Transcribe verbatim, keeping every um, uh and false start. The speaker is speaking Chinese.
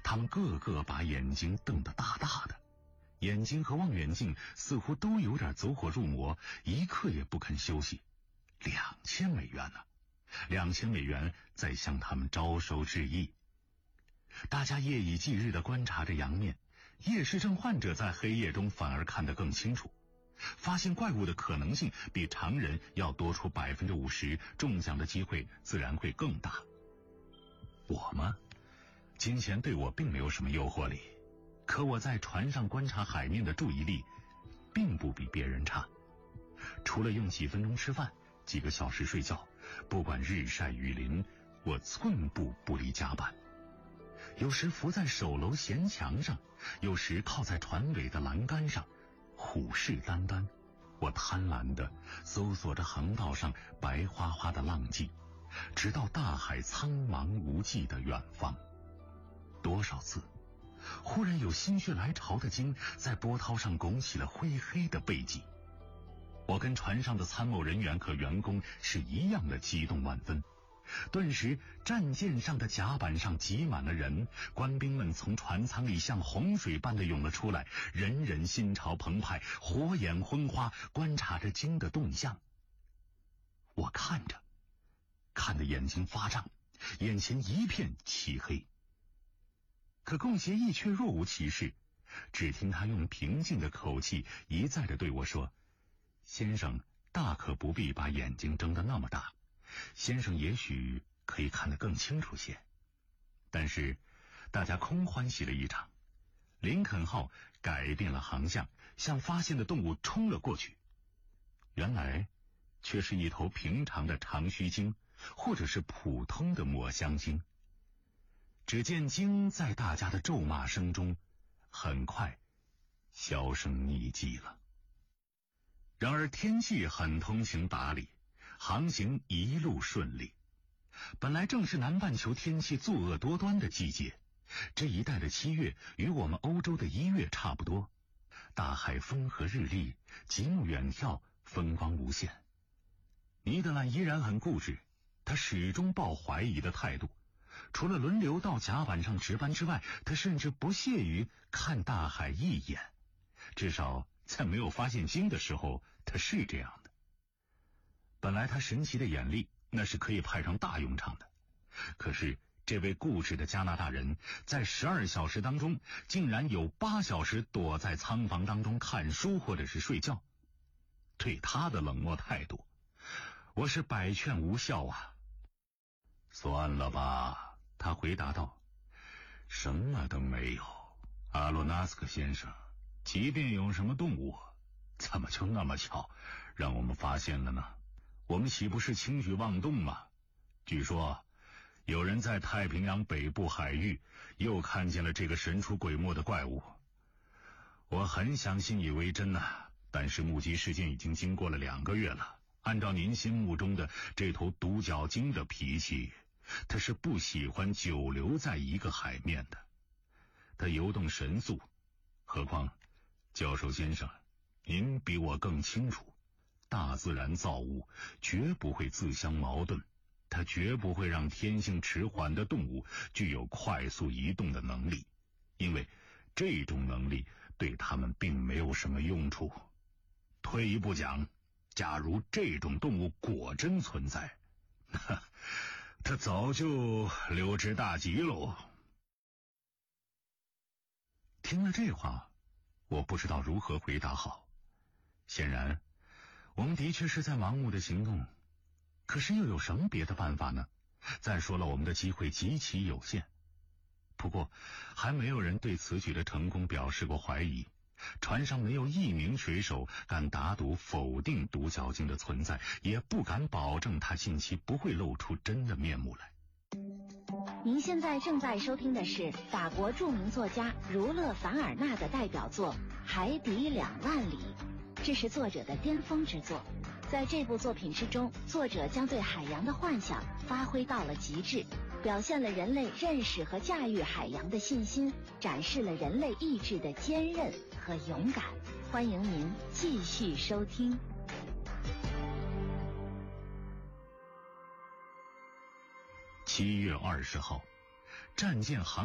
他们个个把眼睛瞪得大大的，眼睛和望远镜似乎都有点走火入魔，一刻也不肯休息。两千美元呢、啊？两千美元在向他们招手致意。大家夜以继日地观察着洋面，夜视症患者在黑夜中反而看得更清楚，发现怪物的可能性比常人要多出百分之五十，中奖的机会自然会更大。我吗？金钱对我并没有什么诱惑力，可我在船上观察海面的注意力并不比别人差。除了用几分钟吃饭，几个小时睡觉，不管日晒雨淋，我寸步不离甲板。有时伏在首楼舷墙上，有时靠在船尾的栏杆上，虎视眈眈。我贪婪地搜索着航道上白花花的浪迹，直到大海苍茫无际的远方。多少次，忽然有心血来潮的鲸在波涛上拱起了灰黑的背脊。我跟船上的参谋人员和员工是一样的激动万分。顿时战舰上的甲板上挤满了人，官兵们从船舱里像洪水般的涌了出来，人人心潮澎湃，火眼昏花，观察着鲸的动向。我看着看得眼睛发胀，眼前一片漆黑。可贡协议却若无其事，只听他用平静的口气一再地对我说：先生大可不必把眼睛睁得那么大，先生也许可以看得更清楚些。但是大家空欢喜了一场。林肯号改变了航向，向发现的动物冲了过去。原来却是一头平常的长须鲸，或者是普通的抹香鲸。只见鲸在大家的咒骂声中很快销声匿迹了。然而天气很通情达理，航行一路顺利。本来正是南半球天气作恶多端的季节，这一带的七月与我们欧洲的一月差不多，大海风和日丽，极目远眺，风光无限。尼德兰依然很固执，他始终抱怀疑的态度，除了轮流到甲板上值班之外，他甚至不屑于看大海一眼，至少在没有发现鲸的时候，他是这样的。本来他神奇的眼力那是可以派上大用场的，可是这位固执的加拿大人在十二小时当中竟然有八小时躲在舱房当中看书或者是睡觉。对他的冷漠态度，我是百劝无效啊。算了吧，他回答道，什么都没有。阿罗纳斯克先生，即便有什么动物，怎么就那么巧让我们发现了呢？我们岂不是轻举妄动吗？据说有人在太平洋北部海域又看见了这个神出鬼没的怪物。我很想信以为真啊，但是目击事件已经经过了两个月了。按照您心目中的这头独角鲸的脾气，它是不喜欢久留在一个海面的，它游动神速。何况教授先生，您比我更清楚，大自然造物绝不会自相矛盾，它绝不会让天性迟缓的动物具有快速移动的能力，因为这种能力对它们并没有什么用处。退一步讲，假如这种动物果真存在，它早就溜之大吉喽。听了这话，我不知道如何回答好。显然我们的确是在盲目的行动，可是又有什么别的办法呢？再说了，我们的机会极其有限。不过还没有人对此举的成功表示过怀疑，船上没有一名水手敢打赌否定独角鲸的存在，也不敢保证它近期不会露出真的面目来。 您现在正在收听的是法国著名作家儒勒·凡尔纳的代表作《海底两万里》，这是作者的巅峰之作。在这部作品之中，作者将对海洋的幻想发挥到了极致，表现了人类认识和驾驭海洋的信心，展示了人类意志的坚韧和勇敢。欢迎您继续收听。 七月二十号，战舰航